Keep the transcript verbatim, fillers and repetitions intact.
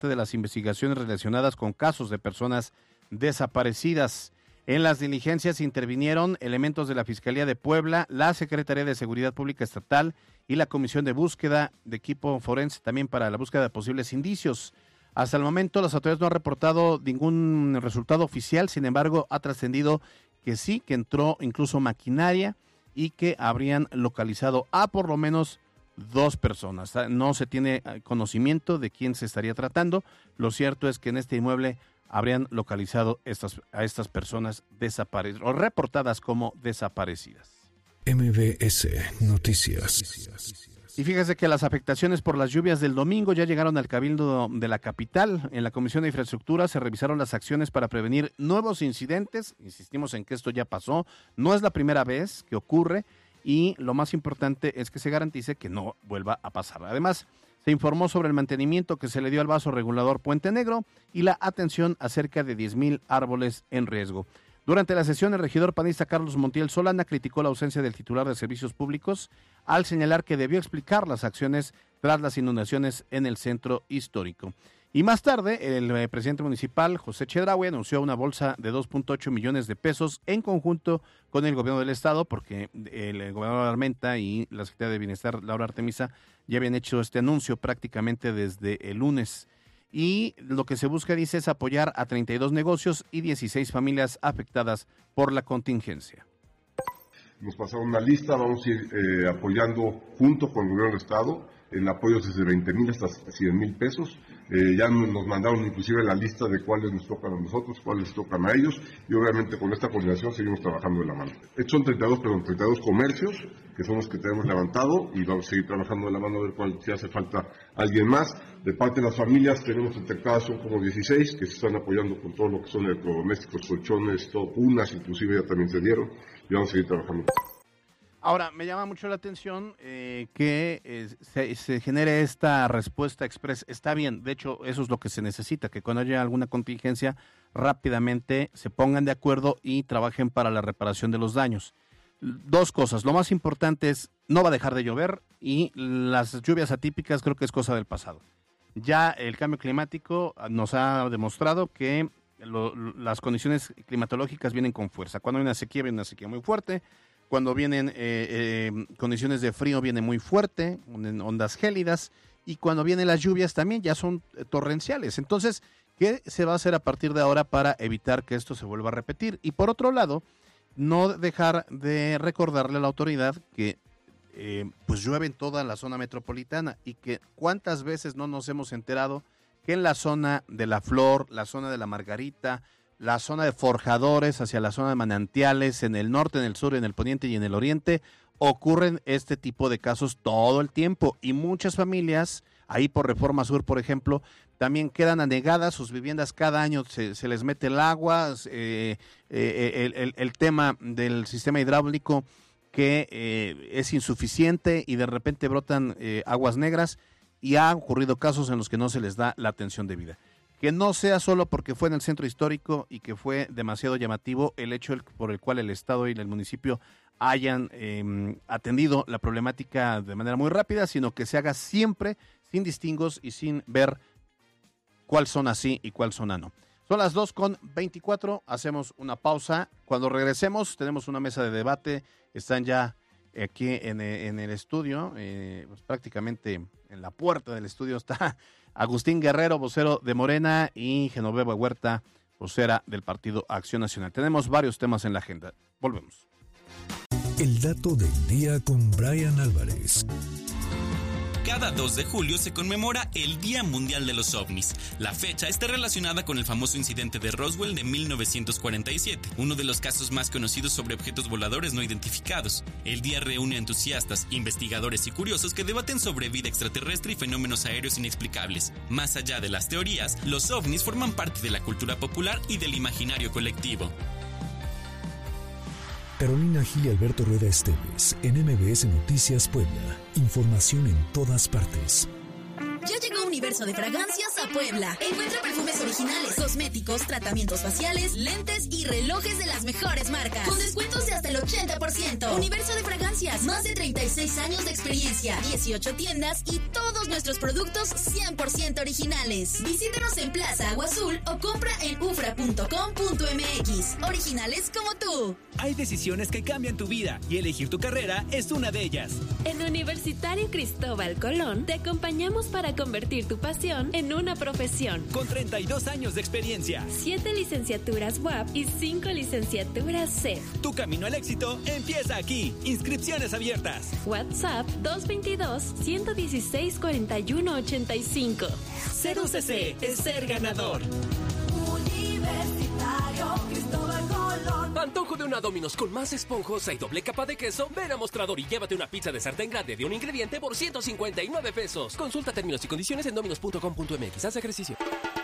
de las investigaciones relacionadas con casos de personas desaparecidas. En las diligencias intervinieron elementos de la Fiscalía de Puebla, la Secretaría de Seguridad Pública Estatal y la Comisión de Búsqueda de Equipo Forense también para la búsqueda de posibles indicios. Hasta el momento las autoridades no han reportado ningún resultado oficial, sin embargo ha trascendido que sí, que entró incluso maquinaria y que habrían localizado a por lo menos dos personas. No se tiene conocimiento de quién se estaría tratando. Lo cierto es que en este inmueble habrían localizado estas, a estas personas desaparecidas o reportadas como desaparecidas. M B S Noticias. Y fíjese que las afectaciones por las lluvias del domingo ya llegaron al Cabildo de la capital. En la Comisión de Infraestructura se revisaron las acciones para prevenir nuevos incidentes. Insistimos en que esto ya pasó, no es la primera vez que ocurre y lo más importante es que se garantice que no vuelva a pasar. Además, se informó sobre el mantenimiento que se le dio al vaso regulador Puente Negro y la atención a cerca de diez mil árboles en riesgo. Durante la sesión, el regidor panista Carlos Montiel Solana criticó la ausencia del titular de Servicios Públicos al señalar que debió explicar las acciones tras las inundaciones en el centro histórico. Y más tarde, el eh, presidente municipal, José Chedraui, anunció una bolsa de dos punto ocho millones de pesos en conjunto con el gobierno del estado, porque el, el gobernador Armenta y la secretaria de Bienestar, Laura Artemisa, ya habían hecho este anuncio prácticamente desde el lunes. Y lo que se busca, dice, es apoyar a treinta y dos negocios y dieciséis familias afectadas por la contingencia. Nos pasaron una lista, vamos a ir eh, apoyando junto con el gobierno del estado, en apoyos desde veinte mil hasta cien mil pesos. Eh, ya nos mandaron inclusive la lista de cuáles nos tocan a nosotros, cuáles les tocan a ellos, y obviamente con esta coordinación seguimos trabajando de la mano. Estos son treinta y dos, perdón, treinta y dos comercios, que son los que tenemos levantado, y vamos a seguir trabajando de la mano a ver cuál, si hace falta alguien más. De parte de las familias tenemos detectadas, son como dieciséis, que se están apoyando con todo lo que son electrodomésticos, colchones, todo, cunas, inclusive ya también se dieron, y vamos a seguir trabajando. Ahora, me llama mucho la atención eh, que eh, se, se genere esta respuesta express. Está bien, de hecho, eso es lo que se necesita, que cuando haya alguna contingencia, rápidamente se pongan de acuerdo y trabajen para la reparación de los daños. Dos cosas, lo más importante es, no va a dejar de llover y las lluvias atípicas creo que es cosa del pasado. Ya el cambio climático nos ha demostrado que lo, las condiciones climatológicas vienen con fuerza. Cuando hay una sequía, viene una sequía muy fuerte. Cuando vienen eh, eh, condiciones de frío, viene muy fuerte, ondas gélidas, y cuando vienen las lluvias también ya son torrenciales. Entonces, ¿qué se va a hacer a partir de ahora para evitar que esto se vuelva a repetir? Y por otro lado, no dejar de recordarle a la autoridad que eh, pues llueve en toda la zona metropolitana y que cuántas veces no nos hemos enterado que en la zona de La Flor, la zona de La Margarita, la zona de Forjadores, hacia la zona de Manantiales, en el norte, en el sur, en el poniente y en el oriente, ocurren este tipo de casos todo el tiempo. Y muchas familias, ahí por Reforma Sur, por ejemplo, también quedan anegadas, sus viviendas cada año se, se les mete el agua, eh, eh, el, el, el tema del sistema hidráulico que eh, es insuficiente y de repente brotan eh, aguas negras y ha ocurrido casos en los que no se les da la atención debida. Que no sea solo porque fue en el centro histórico y que fue demasiado llamativo el hecho por el cual el Estado y el municipio hayan eh, atendido la problemática de manera muy rápida, sino que se haga siempre sin distingos y sin ver cuál zona sí y cuál zona no. Son las dos con veinticuatro, hacemos una pausa. Cuando regresemos tenemos una mesa de debate, están ya aquí en, en el estudio, eh, pues prácticamente en la puerta del estudio está Agustín Guerrero, vocero de Morena, y Genoveva Huerta, vocera del Partido Acción Nacional. Tenemos varios temas en la agenda. Volvemos. El dato del día con Brian Álvarez. Cada dos de julio se conmemora el Día Mundial de los OVNIs. La fecha está relacionada con el famoso incidente de Roswell de mil novecientos cuarenta y siete, uno de los casos más conocidos sobre objetos voladores no identificados. El día reúne a entusiastas, investigadores y curiosos que debaten sobre vida extraterrestre y fenómenos aéreos inexplicables. Más allá de las teorías, los OVNIs forman parte de la cultura popular y del imaginario colectivo. Carolina Gil y Alberto Rueda Esteves, en M B S Noticias Puebla. Información en todas partes. Ya llegó Universo de Fragancias a Puebla. Encuentra perfumes originales, cosméticos, tratamientos faciales, lentes y relojes de las mejores marcas. Con descuentos de hasta el ochenta por ciento. Universo de Fragancias, más de treinta y seis años de experiencia, dieciocho tiendas y todo todos nuestros productos cien por ciento originales. Visítanos en Plaza Agua Azul o compra en ufra punto com punto m x. Originales como tú. Hay decisiones que cambian tu vida y elegir tu carrera es una de ellas. En Universitario Cristóbal Colón te acompañamos para convertir tu pasión en una profesión. Con treinta y dos años de experiencia, siete licenciaturas U A P y cinco licenciaturas C E F. Tu camino al éxito empieza aquí. Inscripciones abiertas. WhatsApp dos veintidós, ciento dieciséis, cuarenta y uno, ochenta y cinco. Ser U C C es ser ganador. Universitario Cristóbal Colón. Antojo de una Domino's con más esponjosa y doble capa de queso. Ven a Mostrador y llévate una pizza de sartén grande de un ingrediente por ciento cincuenta y nueve pesos. Consulta términos y condiciones en dominos punto com punto m x. Haz ejercicio.